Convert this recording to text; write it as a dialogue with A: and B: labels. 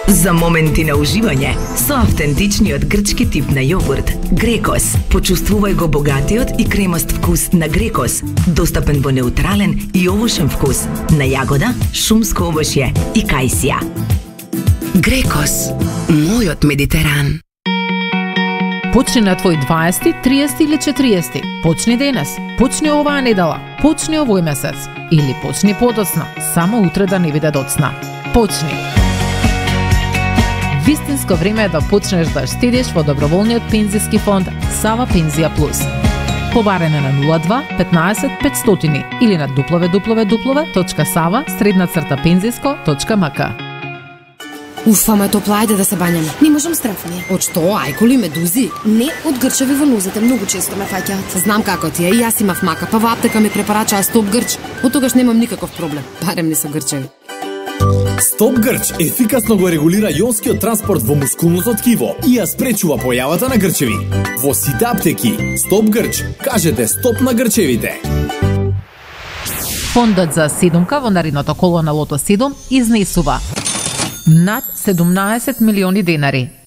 A: За моменти на уживање со автентичниот грчки тип на јогурт Грекос. Почувствувај го богатиот и кремаст вкус на Грекос, достапен во неутрален и овошен вкус на јагода, шумско овошје и кајсија. Грекос, мојот Медитеран.
B: Почни на твој 20, 30 или 40. Почни денес. Почни оваа недела. Почни овој месец. Или почни подоцна. Само утре да не биде доцна. Почни. Вистинско време е да почнеш да штедиш во доброволниот пензиски фонд Сава Пензија Плюс. Побарене на 02 15 500 или на www.sava_penzijsko.mk.
C: Уф, ама е топла, ајде да се бањаме. Не можам страфни. Од што? Ајколи, медузи? Не, од грчеви во нозете, многу често ме фаќаат. Знам како ти е, и јас имав мака, па во аптека ми препарачаа Стоп Грч. Од тогаш немам никаков проблем, барем не со грчеви.
D: Стоп Грч ефикасно го регулира јонскиот транспорт во мускулното ткиво и ја спречува појавата на грчеви. Во сите аптеки, Стоп Грч, кажете стоп на грчевите.
B: Фондот за седумка во наредното коло на Лото 7 изнесува над 17 милиони денари.